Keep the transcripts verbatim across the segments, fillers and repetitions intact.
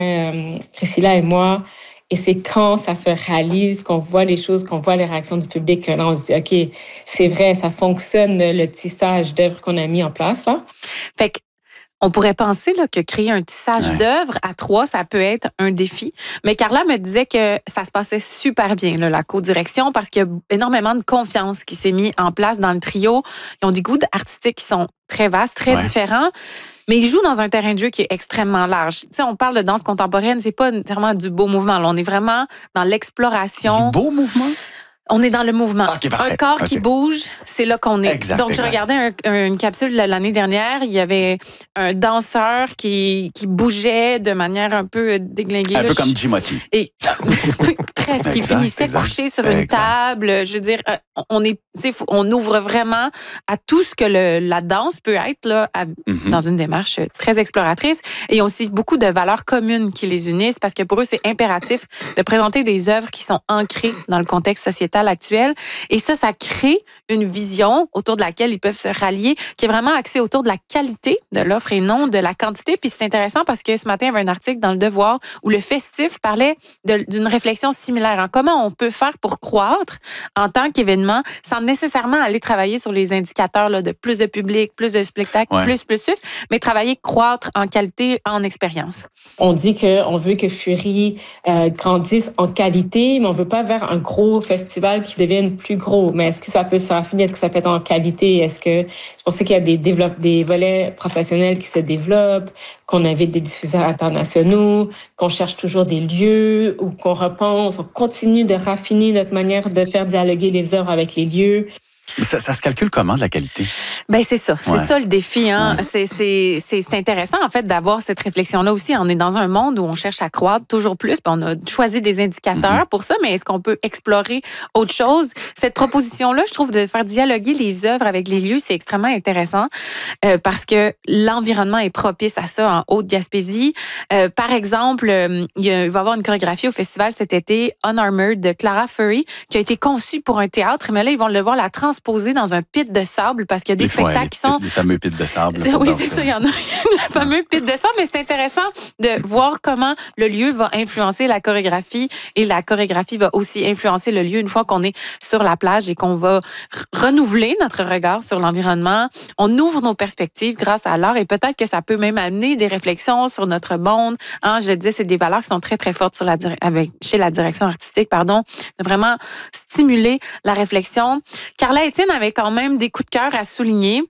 euh, Priscilla et moi. Et c'est quand ça se réalise, qu'on voit les choses, qu'on voit les réactions du public, que là, on se dit, OK, c'est vrai, ça fonctionne, le tissage d'œuvres qu'on a mis en place, là. Fait que on pourrait penser là, que créer un tissage ouais. d'œuvres à trois, ça peut être un défi. Mais Carla me disait que ça se passait super bien, là, la co-direction, parce qu'il y a énormément de confiance qui s'est mis en place dans le trio. Ils ont des goûts artistiques qui sont très vastes, très ouais. différents. Mais ils jouent dans un terrain de jeu qui est extrêmement large. Tu sais, on parle de danse contemporaine, c'est pas nécessairement du beau mouvement. Là, on est vraiment dans l'exploration. Du beau mouvement? On est dans le mouvement. Okay, un corps okay. qui bouge, c'est là qu'on est. Exact, Donc, exact. je regardais un, une capsule l'année dernière. Il y avait un danseur qui, qui bougeait de manière un peu déglinguée. Un là, peu je... comme Jimoty. Et presque. Il finissait exact. couché sur une exact. table. Je veux dire, on est, tu sais, on ouvre vraiment à tout ce que le, la danse peut être là, à, mm-hmm. dans une démarche très exploratrice. Et il y a aussi beaucoup de valeurs communes qui les unissent parce que pour eux, c'est impératif de présenter des œuvres qui sont ancrées dans le contexte sociétal actuel. Et ça, ça crée une vision autour de laquelle ils peuvent se rallier, qui est vraiment axée autour de la qualité de l'offre et non de la quantité. Puis c'est intéressant parce que ce matin, il y avait un article dans Le Devoir où le festif parlait de, d'une réflexion similaire. Hein. Comment on peut faire pour croître en tant qu'événement sans nécessairement aller travailler sur les indicateurs là, de plus de public, plus de spectacles, ouais. plus, plus, plus, mais travailler croître en qualité, en expérience. On dit qu'on veut que Fury euh, grandisse en qualité, mais on ne veut pas vers un gros festival qui devienne plus gros. Mais est-ce que ça peut se raffiner? Est-ce que ça peut être en qualité? Est-ce que c'est pour ça qu'il y a des, développe, des volets professionnels qui se développent, qu'on invite des diffuseurs internationaux, qu'on cherche toujours des lieux ou qu'on repense, on continue de raffiner notre manière de faire dialoguer les œuvres avec les lieux. Ça, ça se calcule comment, de la qualité? Ben c'est ça. C'est ouais. ça le défi. Hein? Ouais. C'est, c'est, c'est, c'est intéressant, en fait, d'avoir cette réflexion-là aussi. On est dans un monde où on cherche à croître toujours plus. Puis on a choisi des indicateurs mm-hmm. pour ça, mais est-ce qu'on peut explorer autre chose? Cette proposition-là, je trouve, de faire dialoguer les œuvres avec les lieux, c'est extrêmement intéressant euh, parce que l'environnement est propice à ça en Haute-Gaspésie. Euh, par exemple, euh, il, y a, il va y avoir une chorégraphie au festival cet été, Unarmored, de Clara Furry, qui a été conçue pour un théâtre, mais là, ils vont le voir la transposer dans un pit de sable parce qu'il y a des les, spectacles ouais, les, qui sont... Les fameux pits de sable. Oui, c'est ça, il y en a. Le fameux pit de sable, mais c'est intéressant de voir comment le lieu va influencer la chorégraphie et la chorégraphie va aussi influencer le lieu une fois qu'on est sur la plage et qu'on va r- renouveler notre regard sur l'environnement. On ouvre nos perspectives grâce à l'art et peut-être que ça peut même amener des réflexions sur notre monde. Hein, je le disais, c'est des valeurs qui sont très, très fortes sur la, avec, chez la direction artistique, pardon, de vraiment stimuler la réflexion. Carla Etienne avait quand même des coups de cœur à souligner.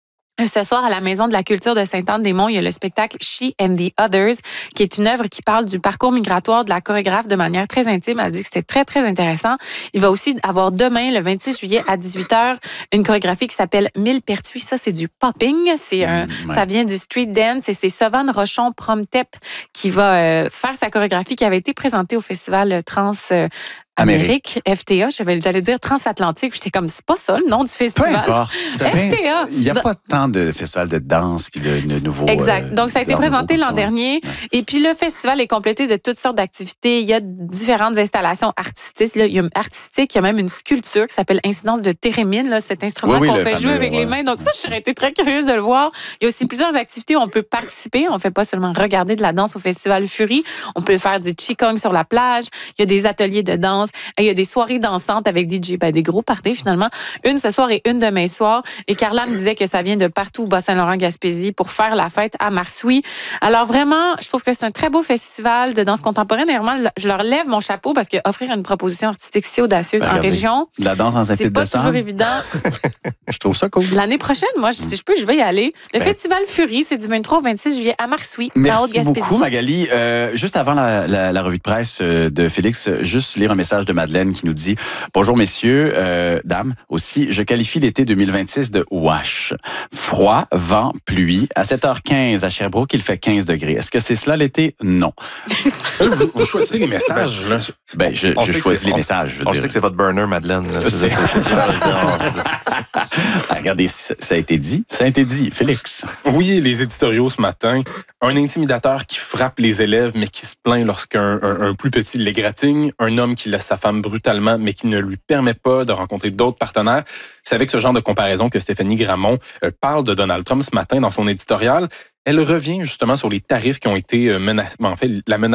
Ce soir, à la Maison de la culture de Sainte-Anne-des-Monts, il y a le spectacle She and the Others, qui est une œuvre qui parle du parcours migratoire de la chorégraphe de manière très intime. Elle dit que c'était très, très intéressant. Il va aussi avoir demain, le vingt-six juillet, à dix-huit heures, une chorégraphie qui s'appelle Millepertuis. Ça, c'est du popping. C'est un, mmh, ouais. Ça vient du street dance et c'est Sovan Rochon Promtep qui va euh, faire sa chorégraphie qui avait été présentée au festival Trans... Euh, Amérique, F T A, j'allais dire transatlantique, j'étais comme, c'est pas ça le nom du festival. Peu importe. F T A. Il n'y a pas tant de festivals de danse puis de, de nouveaux... Exact. Donc, ça a été présenté l'an ça. dernier. Ouais. Et puis, le festival est complété de toutes sortes d'activités. Il y a différentes installations artistiques. Il y a, artistique, il y a même une sculpture qui s'appelle Incidence de Thérémine, là, cet instrument oui, oui, qu'on fait fameux, jouer avec ouais. les mains. Donc, ça, j'aurais été très curieuse de le voir. Il y a aussi plusieurs activités où on peut participer. On ne fait pas seulement regarder de la danse au Festival Fury. On peut faire du Qigong sur la plage. Il y a des ateliers de danse. Il y a des soirées dansantes avec D J, ben des gros parties finalement. Une ce soir et une demain soir. Et Carla me disait que ça vient de partout au Bas-Saint-Laurent-Gaspésie pour faire la fête à Marsoui. Alors vraiment, je trouve que c'est un très beau festival de danse contemporaine. Et vraiment, je leur lève mon chapeau parce qu'offrir une proposition artistique si audacieuse ben, en région, la danse en c'est pas toujours évident. Je trouve ça cool. L'année prochaine, moi, si je peux, je vais y aller. Le ben, Festival Fury, c'est du vingt-trois au vingt-six juillet à Marsoui, merci en Haute-Gaspésie. Beaucoup, Magali. Euh, juste avant la, la, la revue de presse de Félix, juste lire un message de Madeleine qui nous dit « Bonjour messieurs, euh, dames, aussi, je qualifie l'été deux mille vingt-six de wash. Froid, vent, pluie. À sept heures quinze à Sherbrooke, il fait quinze degrés. Est-ce que c'est cela l'été? Non. » vous, vous choisissez les messages, là. Ben, je, je choisis les on, messages. Je veux on dire. sait que c'est votre burner, Madeleine. Là. C'est... Regardez, ça a été dit. Ça a été dit. Félix. Oui, les éditoriaux ce matin. Un intimidateur qui frappe les élèves, mais qui se plaint lorsqu'un un, un plus petit l'égratigne. Un homme qui laisse sa femme brutalement, mais qui ne lui permet pas de rencontrer d'autres partenaires. C'est avec ce genre de comparaison que Stéphanie Gramont euh, parle de Donald Trump ce matin dans son éditorial. Elle revient justement sur les tarifs qui ont été menacés, en fait, la menace